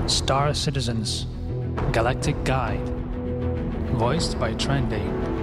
Star Citizens Galactic Guide, voiced by Trendy.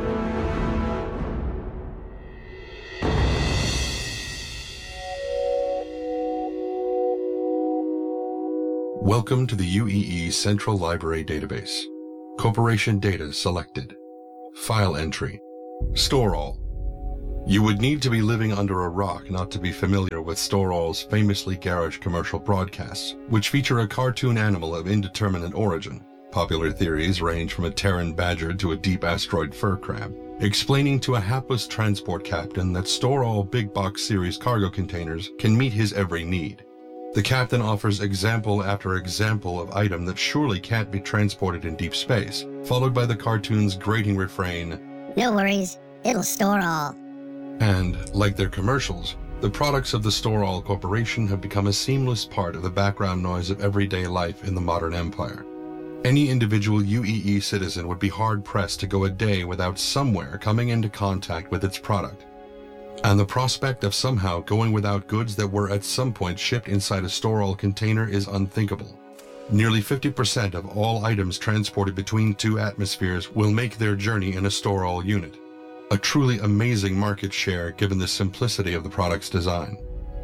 Welcome to the UEE Central Library Database. Corporation data selected. File entry. Store all. You would need to be living under a rock not to be familiar with Store All's famously garish commercial broadcasts, which feature a cartoon animal of indeterminate origin. Popular theories range from a Terran badger to a deep asteroid fur crab, explaining to a hapless transport captain that Store All big box series cargo containers can meet his every need. The captain offers example after example of item that surely can't be transported in deep space, followed by the cartoon's grating refrain, "No worries, it'll store all." And, like their commercials, the products of the Store All Corporation have become a seamless part of the background noise of everyday life in the modern empire. Any individual UEE citizen would be hard-pressed to go a day without somewhere coming into contact with its product. And the prospect of somehow going without goods that were at some point shipped inside a Store All container is unthinkable. Nearly 50% of all items transported between two atmospheres will make their journey in a Store All unit. A truly amazing market share given the simplicity of the product's design.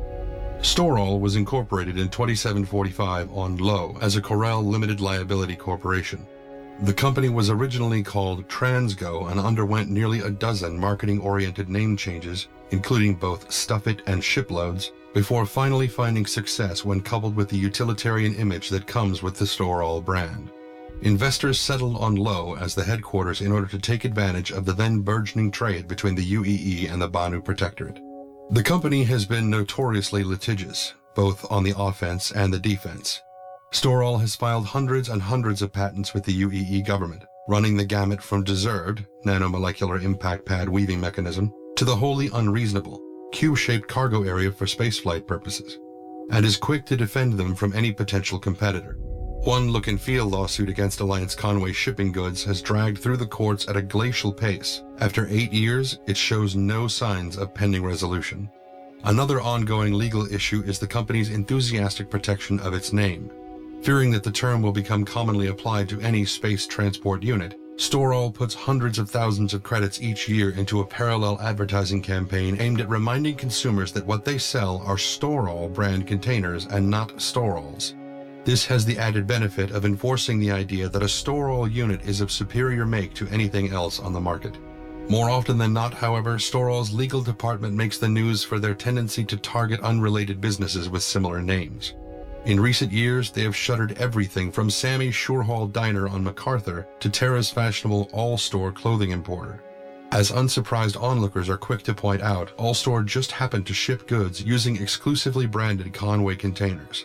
Store All was incorporated in 2745 on Low as a Corel Limited Liability Corporation. The company was originally called Transgo and underwent nearly a dozen marketing-oriented name changes, including both Stuff It and Shiploads, before finally finding success when coupled with the utilitarian image that comes with the Store All brand. Investors settled on Low as the headquarters in order to take advantage of the then burgeoning trade between the UEE and the Banu Protectorate. The company has been notoriously litigious, both on the offense and the defense. Store All has filed hundreds and hundreds of patents with the UEE government, running the gamut from deserved, nanomolecular impact pad weaving mechanism, to the wholly unreasonable, cube-shaped cargo area for spaceflight purposes, and is quick to defend them from any potential competitor. One look and feel lawsuit against Alliance Conway Shipping Goods has dragged through the courts at a glacial pace. After 8 years, it shows no signs of pending resolution. Another ongoing legal issue is the company's enthusiastic protection of its name. Fearing that the term will become commonly applied to any space transport unit, Store All puts hundreds of thousands of credits each year into a parallel advertising campaign aimed at reminding consumers that what they sell are Store All brand containers and not Store Alls. This has the added benefit of enforcing the idea that a Store All unit is of superior make to anything else on the market. More often than not, however, Store All's legal department makes the news for their tendency to target unrelated businesses with similar names. In recent years, they have shuttered everything from Sammy's Shurehall Diner on MacArthur to Terra's fashionable All-Store clothing importer. As unsurprised onlookers are quick to point out, All-Store just happened to ship goods using exclusively branded Conway containers.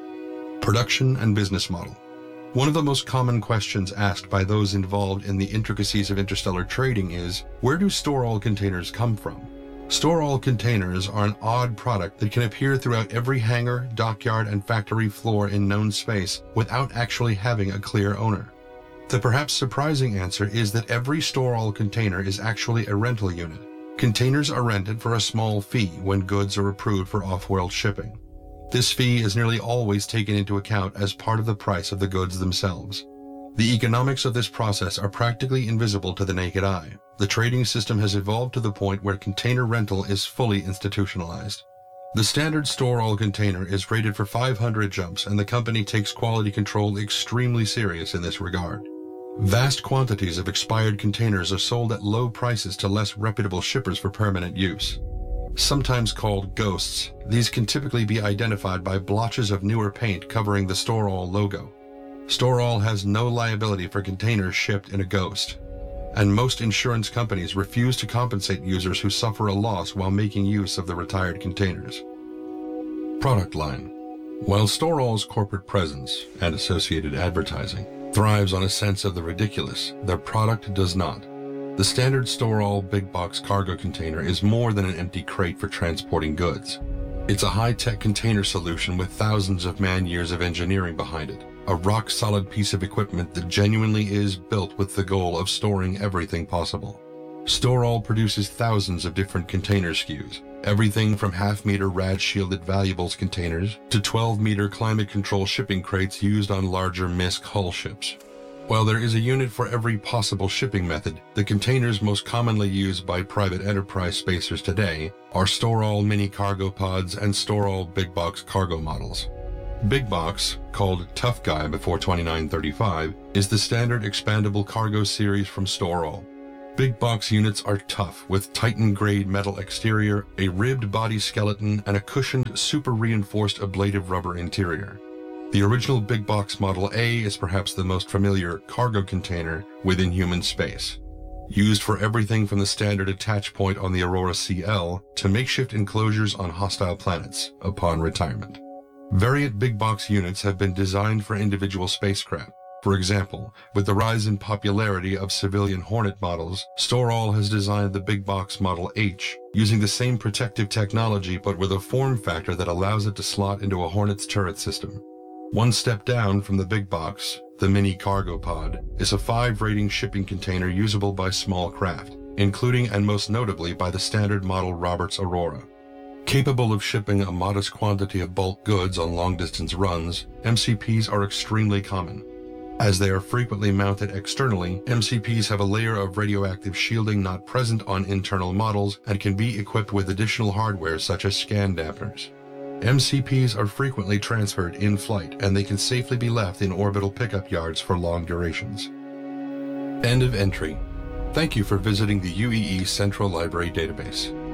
Production and business model. One of the most common questions asked by those involved in the intricacies of interstellar trading is, where do Store All containers come from? Store All containers are an odd product that can appear throughout every hangar, dockyard, and factory floor in known space without actually having a clear owner. The perhaps surprising answer is that every Store All container is actually a rental unit. Containers are rented for a small fee when goods are approved for off-world shipping. This fee is nearly always taken into account as part of the price of the goods themselves. The economics of this process are practically invisible to the naked eye. The trading system has evolved to the point where container rental is fully institutionalized. The standard Store All container is rated for 500 jumps, and the company takes quality control extremely serious in this regard. Vast quantities of expired containers are sold at low prices to less reputable shippers for permanent use. Sometimes called ghosts, these can typically be identified by blotches of newer paint covering the Store All logo. Store All has no liability for containers shipped in a ghost, and most insurance companies refuse to compensate users who suffer a loss while making use of the retired containers. Product line. While Store All's corporate presence and associated advertising thrives on a sense of the ridiculous, their product does not. The standard Store All big box cargo container is more than an empty crate for transporting goods. It's a high-tech container solution with thousands of man-years of engineering behind it, a rock-solid piece of equipment that genuinely is built with the goal of storing everything possible. Storall produces thousands of different container SKUs, everything from half-meter rad-shielded valuables containers to 12-meter climate control shipping crates used on larger MISC hull ships. While there is a unit for every possible shipping method, the containers most commonly used by private enterprise spacers today are Storall mini cargo pods and Storall big box cargo models. Big Box, called Tough Guy before 2935, is the standard expandable cargo series from Storall. Big Box units are tough, with Titan-grade metal exterior, a ribbed body skeleton, and a cushioned, super-reinforced ablative rubber interior. The original Big Box Model A is perhaps the most familiar cargo container within human space, used for everything from the standard attach point on the Aurora CL to makeshift enclosures on hostile planets upon retirement. Variant Big Box units have been designed for individual spacecraft. For example, with the rise in popularity of civilian Hornet models, Storall has designed the Big Box Model H, using the same protective technology but with a form factor that allows it to slot into a Hornet's turret system. One step down from the Big Box, the Mini Cargo Pod, is a 5-rating shipping container usable by small craft, including and most notably by the standard model Roberts Aurora. Capable of shipping a modest quantity of bulk goods on long-distance runs, MCPs are extremely common. As they are frequently mounted externally, MCPs have a layer of radioactive shielding not present on internal models and can be equipped with additional hardware such as scan dampeners. MCPs are frequently transferred in flight, and they can safely be left in orbital pickup yards for long durations. End of entry. Thank you for visiting the UEE Central Library Database.